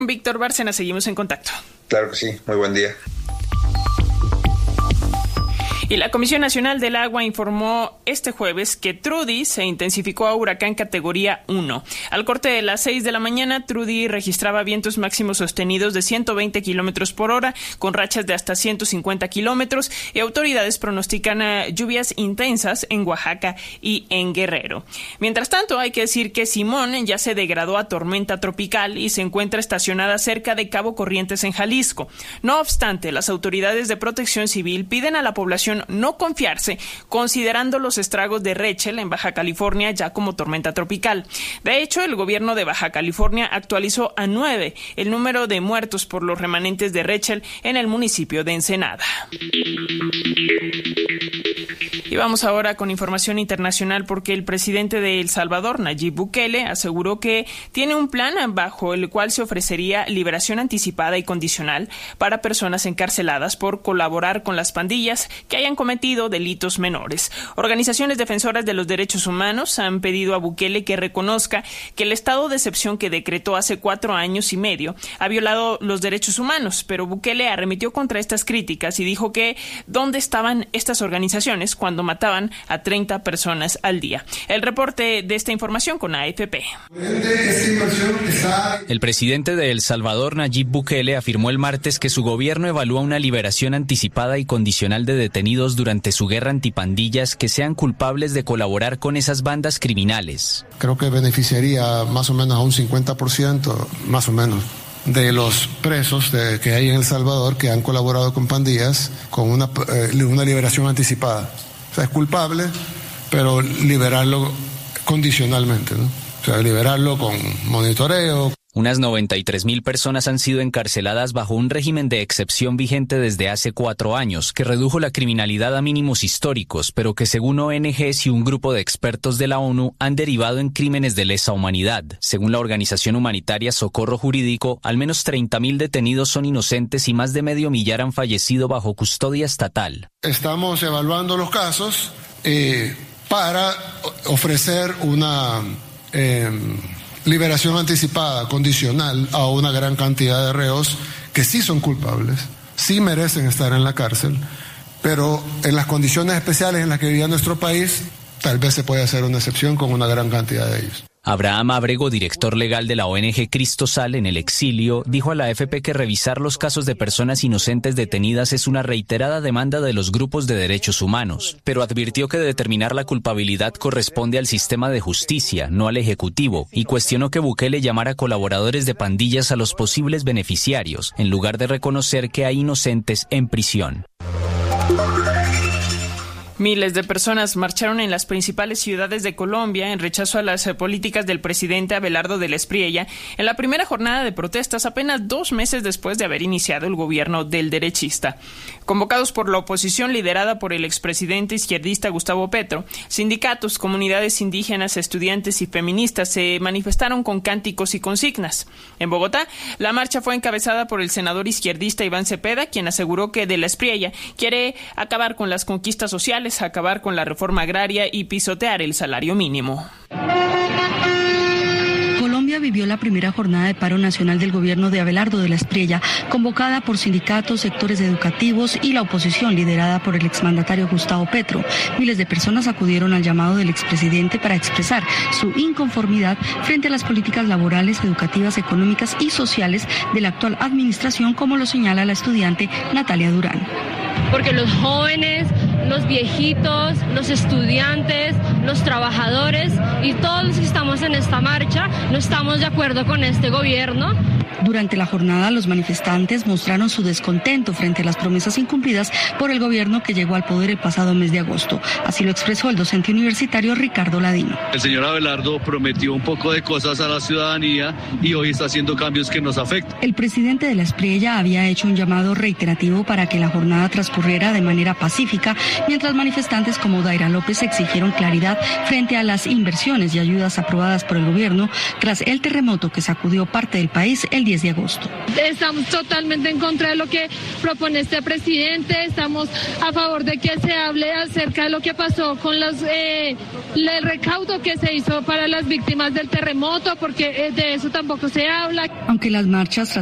Víctor Bárcena, seguimos en contacto. Claro que sí, muy buen día. Y la Comisión Nacional del Agua informó este jueves que Trudy se intensificó a huracán categoría 1. Al corte de las 6 de la mañana, Trudy registraba vientos máximos sostenidos de 120 kilómetros por hora, con rachas de hasta 150 kilómetros, y autoridades pronostican lluvias intensas en Oaxaca y en Guerrero. Mientras tanto, hay que decir que Simón ya se degradó a tormenta tropical y se encuentra estacionada cerca de Cabo Corrientes, en Jalisco. No obstante, las autoridades de Protección Civil piden a la población no confiarse, considerando los estragos de Rachel en Baja California ya como tormenta tropical. De hecho, el gobierno de Baja California actualizó a 9 el número de muertos por los remanentes de Rachel en el municipio de Ensenada. Y vamos ahora con información internacional, porque el presidente de El Salvador, Nayib Bukele, aseguró que tiene un plan bajo el cual se ofrecería liberación anticipada y condicional para personas encarceladas por colaborar con las pandillas que hayan cometido delitos menores. Organizaciones defensoras de los derechos humanos han pedido a Bukele que reconozca que el estado de excepción que decretó hace 4 años y medio ha violado los derechos humanos, pero Bukele arremetió contra estas críticas y dijo que ¿dónde estaban estas organizaciones cuando mataban a 30 personas al día? El reporte de esta información con AFP. El presidente de El Salvador, Nayib Bukele, afirmó el martes que su gobierno evalúa una liberación anticipada y condicional de detenidos durante su guerra antipandillas que sean culpables de colaborar con esas bandas criminales. Creo que beneficiaría más o menos a un 50%, más o menos, de los presos que hay en El Salvador que han colaborado con pandillas, con una liberación anticipada. O sea, es culpable, pero liberarlo condicionalmente, ¿no? O sea, liberarlo con monitoreo. Unas 93.000 personas han sido encarceladas bajo un régimen de excepción vigente desde hace 4 años, que redujo la criminalidad a mínimos históricos, pero que según ONGs y un grupo de expertos de la ONU han derivado en crímenes de lesa humanidad. Según la organización humanitaria Socorro Jurídico, al menos 30.000 detenidos son inocentes y más de 500.000 han fallecido bajo custodia estatal. Estamos evaluando los casos para ofrecer una liberación anticipada, condicional, a una gran cantidad de reos que sí son culpables, sí merecen estar en la cárcel, pero en las condiciones especiales en las que vivía nuestro país, tal vez se puede hacer una excepción con una gran cantidad de ellos. Abraham Abrego, director legal de la ONG Cristo Sal en el exilio, dijo a la AFP que revisar los casos de personas inocentes detenidas es una reiterada demanda de los grupos de derechos humanos, pero advirtió que determinar la culpabilidad corresponde al sistema de justicia, no al Ejecutivo, y cuestionó que Bukele llamara colaboradores de pandillas a los posibles beneficiarios, en lugar de reconocer que hay inocentes en prisión. Miles de personas marcharon en las principales ciudades de Colombia en rechazo a las políticas del presidente Abelardo del Espriella en la primera jornada de protestas, apenas 2 meses después de haber iniciado el gobierno del derechista. Convocados por la oposición liderada por el expresidente izquierdista Gustavo Petro, sindicatos, comunidades indígenas, estudiantes y feministas se manifestaron con cánticos y consignas. En Bogotá, la marcha fue encabezada por el senador izquierdista Iván Cepeda, quien aseguró que del Espriella quiere acabar con las conquistas sociales, acabar con la reforma agraria y pisotear el salario mínimo. Colombia vivió la primera jornada de paro nacional del gobierno de Abelardo de la Espriella, convocada por sindicatos, sectores educativos y la oposición liderada por el exmandatario Gustavo Petro. Miles de personas acudieron al llamado del expresidente para expresar su inconformidad frente a las políticas laborales, educativas, económicas y sociales de la actual administración, como lo señala la estudiante Natalia Durán. Porque los jóvenes, los viejitos, los estudiantes, los trabajadores y todos los que estamos en esta marcha no estamos de acuerdo con este gobierno. Durante la jornada, los manifestantes mostraron su descontento frente a las promesas incumplidas por el gobierno que llegó al poder el pasado mes de agosto. Así lo expresó el docente universitario Ricardo Ladino. El señor Abelardo prometió un poco de cosas a la ciudadanía y hoy está haciendo cambios que nos afectan. El presidente de la Espriella había hecho un llamado reiterativo para que la jornada transcurriera de manera pacífica, mientras manifestantes como Daira López exigieron claridad frente a las inversiones y ayudas aprobadas por el gobierno tras el terremoto que sacudió parte del país el 10 de agosto. Estamos totalmente en contra de lo que propone este presidente, estamos a favor de que se hable acerca de lo que pasó con los el recaudo que se hizo para las víctimas del terremoto, porque de eso tampoco se habla. Aunque las marchas